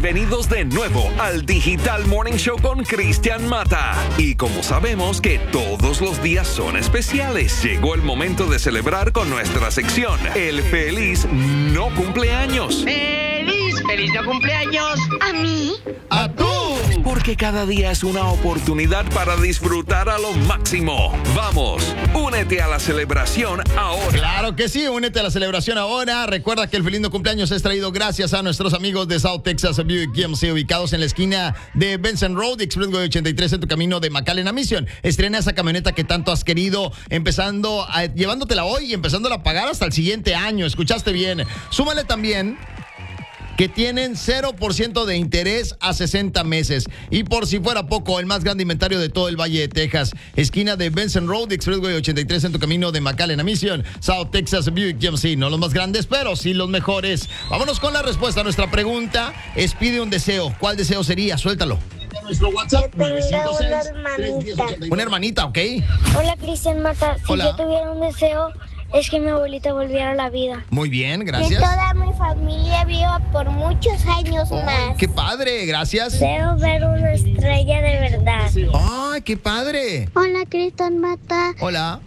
Bienvenidos de nuevo al Digital Morning Show con Cristian Mata. Y como sabemos que todos los días son especiales, llegó el momento de celebrar con nuestra sección El Feliz No Cumpleaños. ¡Feliz no cumpleaños! ¿A mí? ¡A tú! Porque cada día es una oportunidad para disfrutar a lo máximo. Vamos, únete a la celebración ahora. Claro que sí, únete a la celebración ahora. Recuerda que el feliz no cumpleaños es traído gracias a nuestros amigos de South Texas Buick GMC, ubicados en la esquina de Benson Road, Expressway 83, en tu camino de McAllen a Mission. Estrena esa camioneta que tanto has querido, llevándotela hoy y empezándola a pagar hasta el siguiente año. ¿Escuchaste bien? Súmale también que tienen 0% de interés a 60 meses. Y por si fuera poco, el más grande inventario de todo el Valle de Texas. Esquina de Benson Road, Expressway 83, en tu camino de McAllen a Mission. South Texas Buick GMC. No los más grandes, pero sí los mejores. Vámonos con la respuesta a nuestra pregunta. Pide un deseo. ¿Cuál deseo sería? Suéltalo. Nuestro WhatsApp, yo tengo una hermanita. Una hermanita, ¿ok? Hola, Cristian Mata. Si Hola. yo tuviera un deseo, es que mi abuelita volviera a la vida. Muy bien, Que gracias. toda mi familia viva por muchos años más. ¡Qué padre! Gracias. Deseo ver una estrella de verdad. ¡Ay, qué padre! Hola, Cristian Mata. Hola.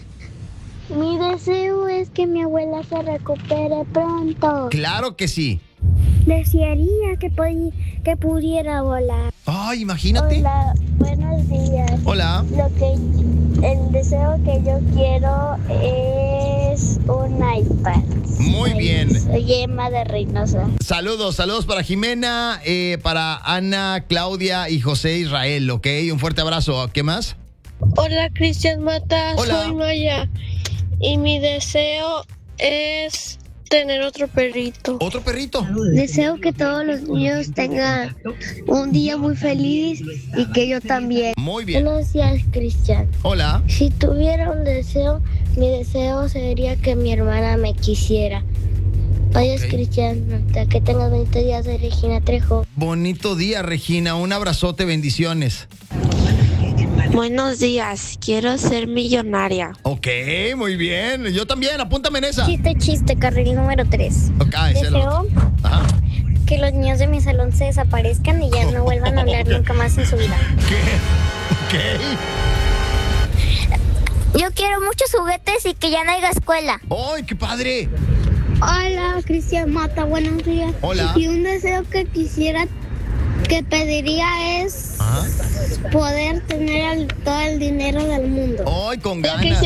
Mi deseo es que mi abuela se recupere pronto. Claro que sí. Desearía que pudiera volar. ¡Ay, imagínate! Hola, buenos días. Hola. El deseo que yo quiero es un iPad. Muy bien. Soy Emma de Reynosa. Saludos para Jimena, para Ana, Claudia y José Israel, ¿ok? Un fuerte abrazo. ¿Qué más? Hola, Cristian Mata. Hola. Soy Maya. Y mi deseo es tener otro perrito. ¿Otro perrito? Deseo que todos los niños tengan un día muy feliz y que yo también. Muy bien. Buenos días, Cristian. Hola. Si tuviera un deseo, mi deseo sería que mi hermana me quisiera. Adiós, Ok. Cristian. Que tengas bonito día. Soy Regina Trejo. Bonito día, Regina. Un abrazote, bendiciones. Buenos días. Quiero ser millonaria. Ok, muy bien. Yo también, apúntame en esa. Chiste, carril número 3. Ok, Deseo Ajá. que los niños de mi salón se desaparezcan y ya no vuelvan a hablar nunca más en su vida. ¿Qué? Yo quiero muchos juguetes y que ya no haya escuela. ¡Ay, qué padre! Hola, Cristian Mata, buenos días. Hola. Y un deseo que pediría es Ajá. poder tener todo el dinero del mundo. ¡Ay, con ganas!